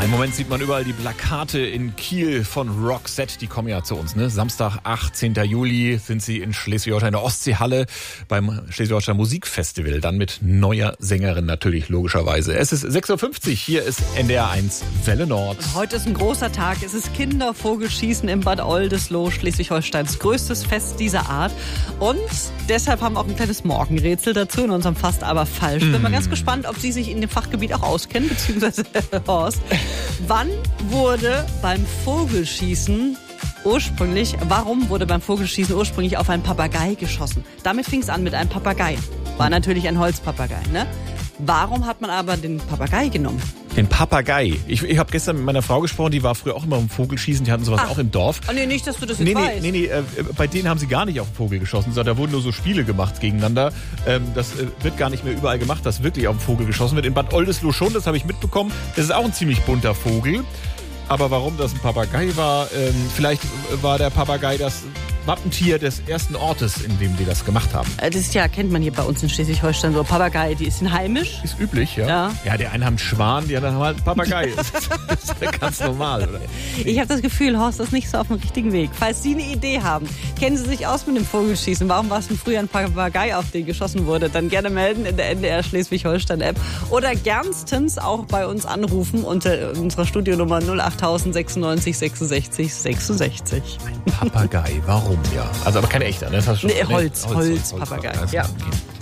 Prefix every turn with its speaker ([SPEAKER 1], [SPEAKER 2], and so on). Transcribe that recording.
[SPEAKER 1] Im Moment sieht man überall die Plakate in Kiel von Roxette. Die kommen ja zu uns, ne? Samstag, 18. Juli sind sie in Schleswig-Holstein in der Ostseehalle beim Schleswig-Holstein Musikfestival. Dann mit neuer Sängerin natürlich, logischerweise. Es ist 6.50 Uhr, hier ist NDR1 Welle Nord.
[SPEAKER 2] Und heute ist ein großer Tag. Es ist Kindervogelschießen im Bad Oldesloe, Schleswig-Holsteins größtes Fest dieser Art. Und deshalb haben wir auch ein kleines Morgenrätsel dazu in unserem Fast aber falsch. Bin mal ganz gespannt, ob Sie sich in dem Fachgebiet auch auskennen, beziehungsweise Horst. Wann wurde beim Vogelschießen warum wurde beim Vogelschießen ursprünglich auf einen Papagei geschossen? Damit fing es an mit einem Papagei. War natürlich ein Holzpapagei, ne? Warum hat man aber den Papagei genommen?
[SPEAKER 1] Den Papagei. Ich habe gestern mit meiner Frau gesprochen, die war früher auch immer im Vogelschießen, die hatten sowas auch im Dorf.
[SPEAKER 2] Oh nee, nicht, dass du das jetzt weißt.
[SPEAKER 1] Nee, bei denen haben sie gar nicht auf den Vogel geschossen, sondern da wurden nur so Spiele gemacht gegeneinander. Das wird gar nicht mehr überall gemacht, dass wirklich auf den Vogel geschossen wird. In Bad Oldesloe schon, das habe ich mitbekommen. Das ist auch ein ziemlich bunter Vogel. Aber warum das ein Papagei war, vielleicht war der Papagei das Wappentier des ersten Ortes, in dem die das gemacht haben.
[SPEAKER 2] Das ist ja, kennt man hier bei uns in Schleswig-Holstein so. Papagei, die sind heimisch.
[SPEAKER 1] Ist üblich, ja. Ja, die einen haben einen Schwan, die anderen haben halt einen Papagei. Das ist ganz normal, oder?
[SPEAKER 2] Ich habe das Gefühl, Horst ist nicht so auf dem richtigen Weg. Falls Sie eine Idee haben, kennen Sie sich aus mit dem Vogelschießen? Warum war es denn früher ein Papagei, auf den geschossen wurde? Dann gerne melden in der NDR Schleswig-Holstein-App. Oder gernstens auch bei uns anrufen unter unserer Studionummer 08000 96 66 66.
[SPEAKER 1] Ein Papagei, warum? Ja, also aber kein echter, ne? Das hast du schon,
[SPEAKER 2] Holzpapagei.
[SPEAKER 1] Also,
[SPEAKER 2] ja.
[SPEAKER 1] okay.